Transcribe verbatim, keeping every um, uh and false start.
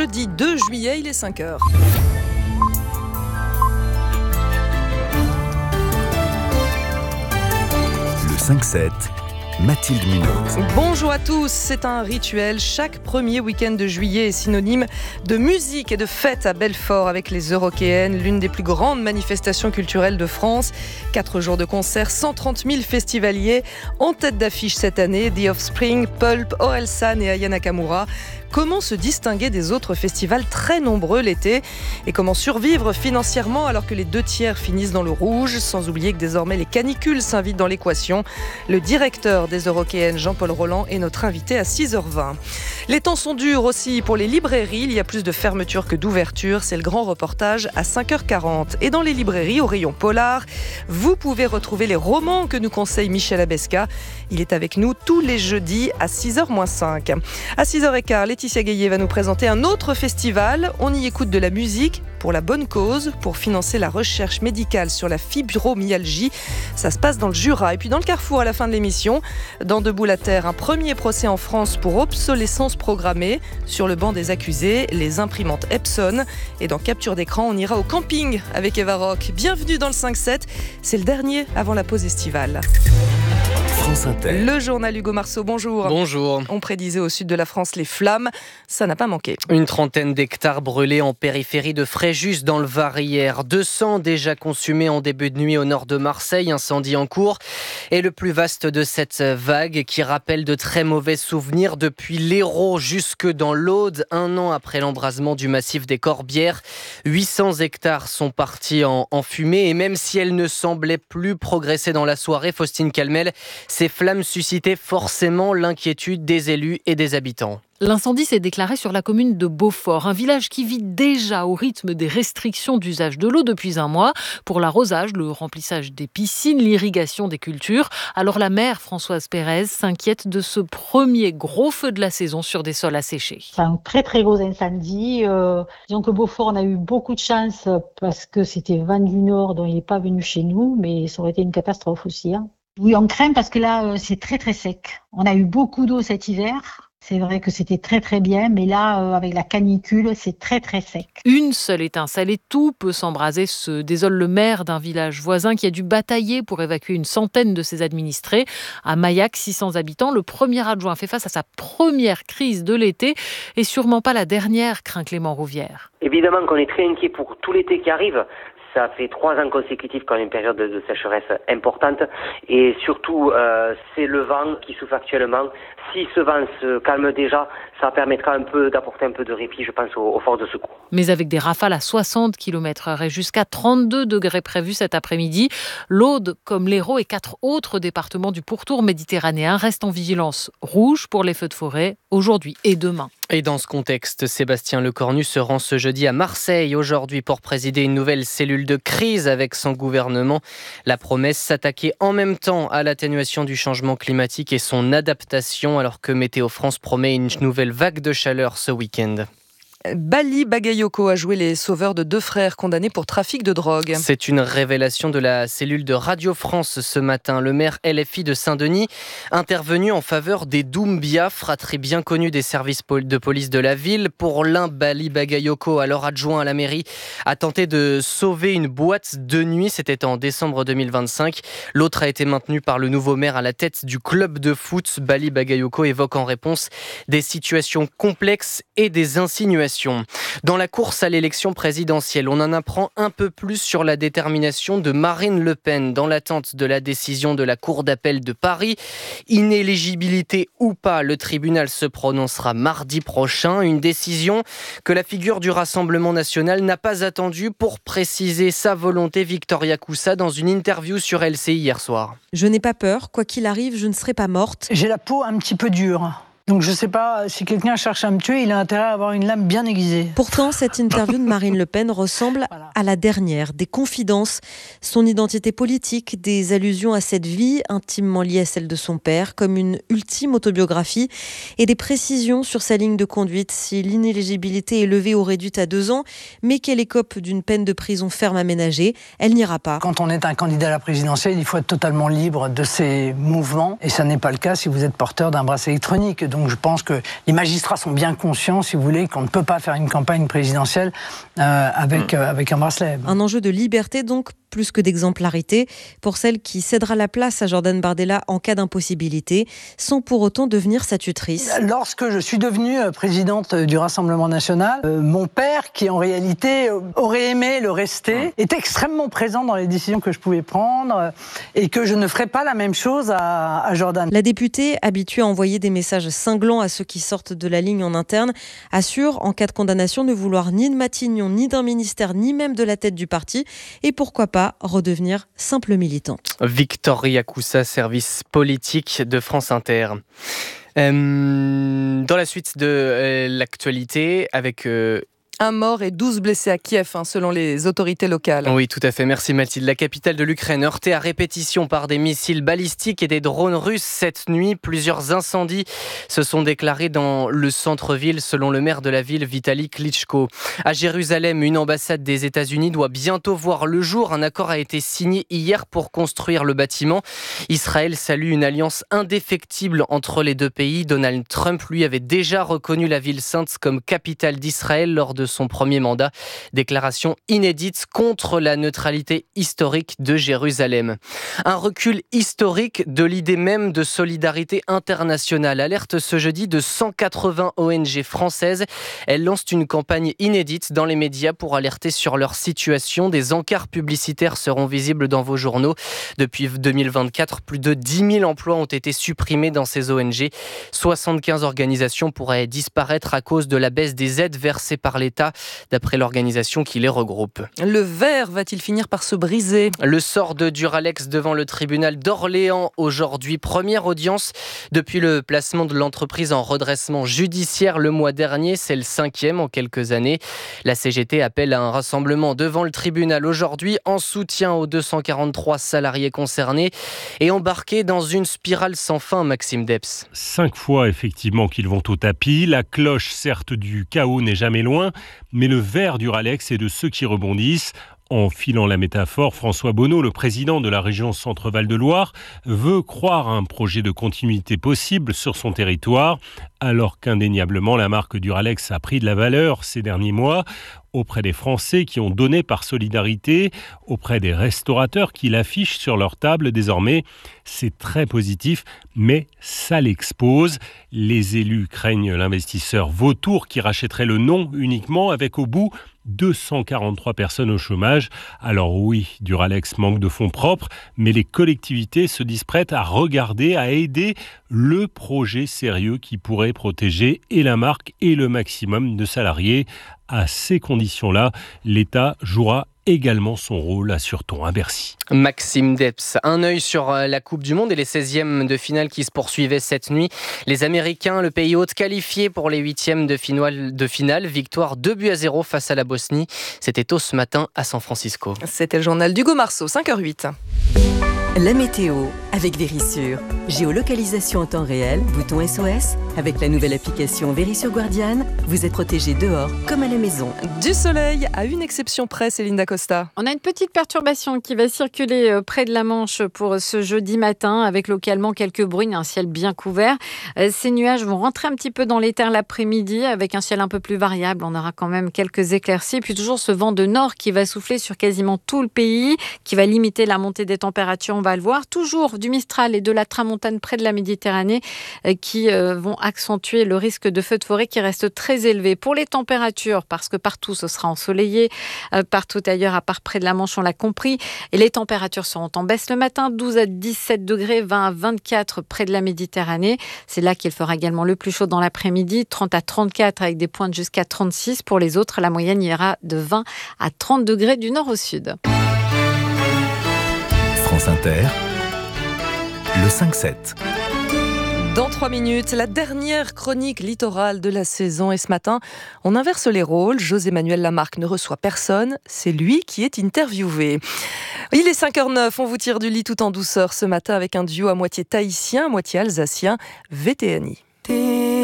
jeudi deux juillet, il est cinq heures. Le cinq sept, Mathilde Munoz. Bonjour à tous, c'est un rituel. Chaque premier week-end de juillet est synonyme de musique et de fête à Belfort avec les Eurockéennes, l'une des plus grandes manifestations culturelles de France. Quatre jours de concert, cent trente mille festivaliers. En tête d'affiche cette année, The Offspring, Pulp, Orelsan et Aya Nakamura. Comment se distinguer des autres festivals très nombreux l'été et comment survivre financièrement alors que les deux tiers finissent dans le rouge, sans oublier que désormais les canicules s'invitent dans l'équation. Le directeur des Eurockéennes, Jean-Paul Roland, est notre invité à six heures vingt. Les temps sont durs aussi pour les librairies, il y a plus de fermetures que d'ouvertures, c'est le grand reportage à cinq heures quarante. Et dans les librairies, au rayon polar, vous pouvez retrouver les romans que nous conseille Michel Abesca. Il est avec nous tous les jeudis à six heures moins cinq. À six heures quinze, Laetitia Gaillet va nous présenter un autre festival. On y écoute de la musique pour la bonne cause, pour financer la recherche médicale sur la fibromyalgie. Ça se passe dans le Jura. Et puis dans le Carrefour à la fin de l'émission, dans Debout la Terre, un premier procès en France pour obsolescence programmée. Sur le banc des accusés, les imprimantes Epson. Et dans Capture d'écran, on ira au camping avec Eva Rock. Bienvenue dans le cinq sept. C'est le dernier avant la pause estivale. France Inter. Le journal Hugo Marceau, bonjour. Bonjour. On prédisait au sud de la France les flammes, ça n'a pas manqué. Une trentaine d'hectares brûlés en périphérie de Fréjus dans le Var hier. deux cents déjà consumés en début de nuit au nord de Marseille, incendie en cours. Et le plus vaste de cette vague qui rappelle de très mauvais souvenirs depuis l'Hérault jusque dans l'Aude, un an après l'embrasement du massif des Corbières. huit cents hectares sont partis en, en fumée et même si elles ne semblaient plus progresser dans la soirée, Faustine Calmel, ces flammes suscitaient forcément l'inquiétude des élus et des habitants. L'incendie s'est déclaré sur la commune de Beaufort, un village qui vit déjà au rythme des restrictions d'usage de l'eau depuis un mois pour l'arrosage, le remplissage des piscines, l'irrigation des cultures. Alors la maire Françoise Pérez s'inquiète de ce premier gros feu de la saison sur des sols asséchés. C'est un très très gros incendie. Euh, disons que Beaufort, on a eu beaucoup de chance parce que c'était vent du nord, dont il n'est pas venu chez nous, mais ça aurait été une catastrophe aussi. Hein. Oui, on craint parce que là, c'est très très sec. On a eu beaucoup d'eau cet hiver. C'est vrai que c'était très très bien, mais là, euh, avec la canicule, c'est très très sec. Une seule étincelle et tout peut s'embraser, se désole le maire d'un village voisin qui a dû batailler pour évacuer une centaine de ses administrés. À Maillac, six cents habitants, le premier adjoint fait face à sa première crise de l'été et sûrement pas la dernière, craint Clément Rouvière. Évidemment qu'on est très inquiet pour tout l'été qui arrive. Ça fait trois ans consécutifs qu'on a une période de sécheresse importante et surtout euh, c'est le vent qui souffle actuellement. Si ce vent se calme déjà, ça permettra un peu d'apporter un peu de répit, je pense, aux, aux forces de secours. Mais avec des rafales à soixante kilomètres heure et jusqu'à trente-deux degrés prévus cet après-midi, l'Aude, comme l'Hérault et quatre autres départements du pourtour méditerranéen restent en vigilance rouge pour les feux de forêt aujourd'hui et demain. Et dans ce contexte, Sébastien Lecornu se rend ce jeudi à Marseille aujourd'hui pour présider une nouvelle cellule de crise avec son gouvernement. La promesse, s'attaquer en même temps à l'atténuation du changement climatique et son adaptation alors que Météo France promet une nouvelle vague de chaleur ce week-end. Bali Bagayoko a joué les sauveurs de deux frères condamnés pour trafic de drogue. C'est une révélation de la cellule de Radio France ce matin. Le maire L F I de Saint-Denis, intervenu en faveur des Doumbia, fratrie bien connue des services de police de la ville. Pour l'un, Bali Bagayoko, alors adjoint à la mairie, a tenté de sauver une boîte de nuit. C'était en décembre deux mille vingt-cinq. L'autre a été maintenu par le nouveau maire à la tête du club de foot. Bali Bagayoko évoque en réponse des situations complexes et des insinuations. Dans la course à l'élection présidentielle, on en apprend un peu plus sur la détermination de Marine Le Pen dans l'attente de la décision de la Cour d'appel de Paris. Inéligibilité ou pas, le tribunal se prononcera mardi prochain. Une décision que la figure du Rassemblement national n'a pas attendue pour préciser sa volonté. Victoria Coussa dans une interview sur L C I hier soir. Je n'ai pas peur, quoi qu'il arrive, je ne serai pas morte. J'ai la peau un petit peu dure. Donc je ne sais pas, si quelqu'un cherche à me tuer, il a intérêt à avoir une lame bien aiguisée. Pourtant, cette interview de Marine Le Pen ressemble voilà. à la dernière. Des confidences, son identité politique, des allusions à cette vie intimement liée à celle de son père, comme une ultime autobiographie, et des précisions sur sa ligne de conduite. Si l'inéligibilité est levée ou réduite à deux ans, mais qu'elle écope d'une peine de prison ferme aménagée, elle n'ira pas. Quand on est un candidat à la présidentielle, il faut être totalement libre de ses mouvements, et ça n'est pas le cas si vous êtes porteur d'un bracelet électronique. donc je pense que les magistrats sont bien conscients, si vous voulez, qu'on ne peut pas faire une campagne présidentielle euh, avec, euh, avec un bracelet. Un enjeu de liberté donc, plus que d'exemplarité, pour celle qui cédera la place à Jordan Bardella en cas d'impossibilité, sans pour autant devenir sa tutrice. Lorsque je suis devenue présidente du Rassemblement national, euh, mon père, qui en réalité aurait aimé le rester, est extrêmement présent dans les décisions que je pouvais prendre euh, et que je ne ferai pas la même chose à, à Jordan. La députée, habituée à envoyer des messages cinglants à ceux qui sortent de la ligne en interne, assure, en cas de condamnation, ne vouloir ni de Matignon, ni d'un ministère, ni même de la tête du parti, et pourquoi pas redevenir simple militante. Victoria Coussa, service politique de France Inter. Euh, dans la suite de euh, l'actualité, avec... Euh Un mort et douze blessés à Kiev, hein, selon les autorités locales. Oui, tout à fait. Merci Mathilde. La capitale de l'Ukraine heurtée à répétition par des missiles balistiques et des drones russes cette nuit. Plusieurs incendies se sont déclarés dans le centre-ville, selon le maire de la ville, Vitali Klitschko. À Jérusalem, une ambassade des États-Unis doit bientôt voir le jour. Un accord a été signé hier pour construire le bâtiment. Israël salue une alliance indéfectible entre les deux pays. Donald Trump, lui, avait déjà reconnu la ville sainte comme capitale d'Israël lors de son premier mandat. Déclaration inédite contre la neutralité historique de Jérusalem. Un recul historique de l'idée même de solidarité internationale. Alerte ce jeudi de cent quatre-vingts O N G françaises. Elles lancent une campagne inédite dans les médias pour alerter sur leur situation. Des encarts publicitaires seront visibles dans vos journaux. Depuis deux mille vingt-quatre, plus de dix mille emplois ont été supprimés dans ces O N G. soixante-quinze organisations pourraient disparaître à cause de la baisse des aides versées par l'État, d'après l'organisation qui les regroupe. Le verre va-t-il finir par se briser ? Le sort de Duralex devant le tribunal d'Orléans aujourd'hui. Première audience depuis le placement de l'entreprise en redressement judiciaire le mois dernier. C'est le cinquième en quelques années. La C G T appelle à un rassemblement devant le tribunal aujourd'hui en soutien aux deux cent quarante-trois salariés concernés et embarqués dans une spirale sans fin, Maxime Depps. Cinq fois effectivement qu'ils vont au tapis. La cloche, certes, du chaos n'est jamais loin, mais le verre Duralex est de ceux qui rebondissent. En filant la métaphore, François Bonneau, le président de la région Centre-Val de Loire, veut croire à un projet de continuité possible sur son territoire, alors qu'indéniablement la marque Duralex a pris de la valeur ces derniers mois auprès des Français qui ont donné par solidarité, auprès des restaurateurs qui l'affichent sur leur table désormais. C'est très positif, mais ça l'expose. Les élus craignent l'investisseur vautour qui rachèterait le nom uniquement, avec au bout deux cent quarante-trois personnes au chômage. Alors oui, Duralex manque de fonds propres, mais les collectivités se disent prêtes à regarder, à aider le projet sérieux qui pourrait protéger et la marque et le maximum de salariés. À ces conditions-là, l'État jouera également son rôle, assure-t-on à Bercy. Maxime Depps, un œil sur la Coupe du Monde et les seizièmes de finale qui se poursuivaient cette nuit. Les Américains, le pays hôte, qualifié pour les huitièmes de finale, de finale. Victoire deux buts à zéro face à la Bosnie. C'était tôt ce matin à San Francisco. C'était le journal d'Hugo Marceau, cinq heures huit. La météo avec Verisure. Géolocalisation en temps réel, bouton S O S. Avec la nouvelle application Verisure Guardian, vous êtes protégé dehors comme à la maison. Du soleil, à une exception près, Céline Dacosta. On a une petite perturbation qui va circuler près de la Manche pour ce jeudi matin, avec localement quelques bruines, un ciel bien couvert. Ces nuages vont rentrer un petit peu dans l'éther l'après-midi, avec un ciel un peu plus variable. On aura quand même quelques éclaircies. Puis toujours ce vent de nord qui va souffler sur quasiment tout le pays, qui va limiter la montée des températures. On va le voir. Toujours du Mistral et de la Tramontane près de la Méditerranée qui vont accentuer le risque de feux de forêt qui reste très élevé. Pour les températures, parce que partout ce sera ensoleillé, partout ailleurs à part près de la Manche, on l'a compris, et les températures seront en baisse le matin, douze à dix-sept degrés, vingt à vingt-quatre près de la Méditerranée. C'est là qu'il fera également le plus chaud dans l'après-midi, trente à trente-quatre avec des pointes jusqu'à trente-six. Pour les autres, la moyenne ira de vingt à trente degrés du nord au sud. France Inter, le cinq sept. Dans trois minutes, la dernière chronique littorale de la saison. Et ce matin, on inverse les rôles. José-Manuel Lamarque ne reçoit personne. C'est lui qui est interviewé. Il est cinq heures neuf. On vous tire du lit tout en douceur ce matin avec un duo à moitié tahitien, à moitié alsacien, V T N I.